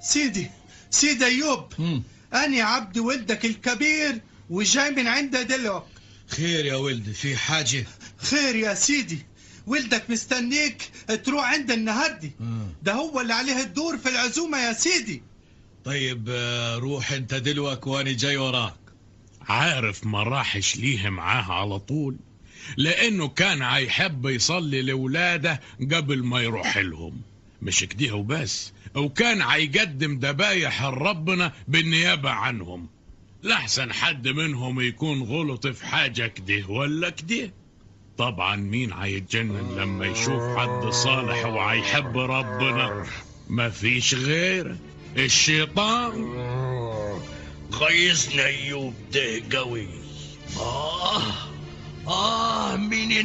سيدي أيوب، أنا عبد ولدك الكبير وجاي من عند دلوك. خير يا ولدي، في حاجة؟ خير يا سيدي، ولدك مستنيك تروح عند النهاردي. ده هو اللي عليه الدور في العزومة يا سيدي. طيب روح انت دلوك وانا جاي وراك. عارف ما راحش ليه معاه على طول، لأنه كان هيحب يصلي لولاده قبل ما يروح لهم. مش كده وبس، وكان هيقدم ذبايح لربنا بالنيابة عنهم، لحسن حد منهم يكون غلط في حاجة كده ولا كده. طبعا مين هيتجنن لما يشوف حد صالح وهيحب ربنا؟ مفيش غير الشيطان. خيسنا أيوب ده قوي. مين